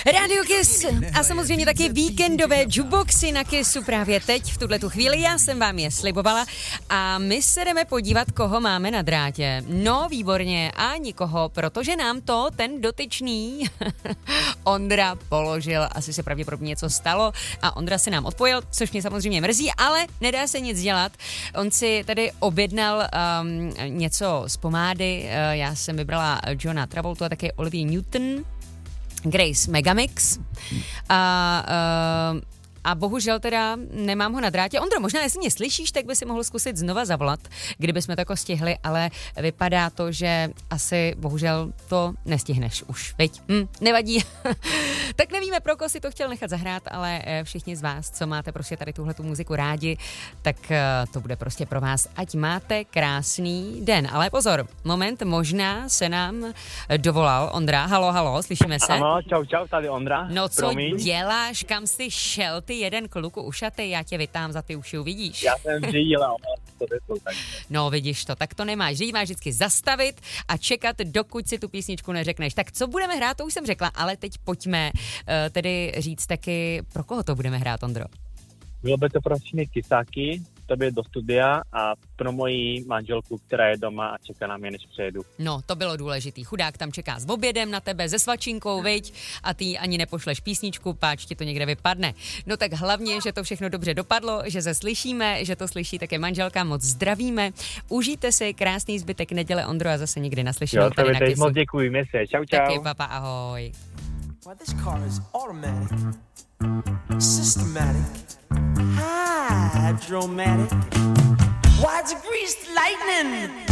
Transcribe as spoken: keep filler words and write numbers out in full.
Radio Kiss a samozřejmě taky víkendové jukeboxy na Kissu právě teď, v tuhletu chvíli. Já jsem vám je slibovala a my se jdeme podívat, koho máme na drátě. No, výborně, a nikoho, protože nám to ten dotyčný Ondra položil. Asi se pravděpodobně něco stalo a Ondra se nám odpojil, což mě samozřejmě mrzí, ale nedá se nic dělat. On si tady objednal um, něco z pomády. Uh, já jsem vybrala Johna Travoltu a také Olivia Newton, Grace Megamix a, uh, a bohužel teda nemám ho na drátě. Ondro, možná jestli mě slyšíš, tak by si mohl zkusit znova zavolat, kdybychom to jako stihli, ale vypadá to, že asi bohužel to nestihneš už, viď? Hm, nevadí. Tak nevíme, pro koho si to chtěl nechat zahrát, ale všichni z vás, co máte prostě tady tuhletu muziku rádi, tak to bude prostě pro vás. Ať máte krásný den. Ale pozor, moment, možná se nám dovolal Ondra. Halo, halo, slyšíme se? Ano, čau, čau, tady Ondra. No co Promiň. děláš, kam jsi šel, ty jeden kluku ušatej, já tě vytám za ty uši, uvidíš. Já jsem řídil, ale to vyšlo tak. No vidíš to, tak to nemáš. Řidič máš vždycky zastavit a čekat, dokud si tu písničku neřekneš. Tak co budeme hrát, to už jsem řekla, ale teď pojďme uh, tedy říct taky, pro koho to budeme hrát, Ondro. Bylo by to pro všechny kysáky, tobě do studia a pro moji manželku, která je doma a čeká na mě, než přijedu. No, to bylo důležitý. Chudák tam čeká s obědem na tebe, se svačinkou, viď? A ty ani nepošleš písničku, páč ti to někde vypadne. No tak hlavně, že to všechno dobře dopadlo, že se slyšíme, že to slyší také manželka, moc zdravíme. Užijte si krásný zbytek neděle, Ondro, a zase někdy naslyšíme. Jo, tebe teď moc děkuji, mějte. Čau, čau. Taky, papa, ahoj. Well, this car is automatic, systematic, hydromatic. Why, it's greased lightning.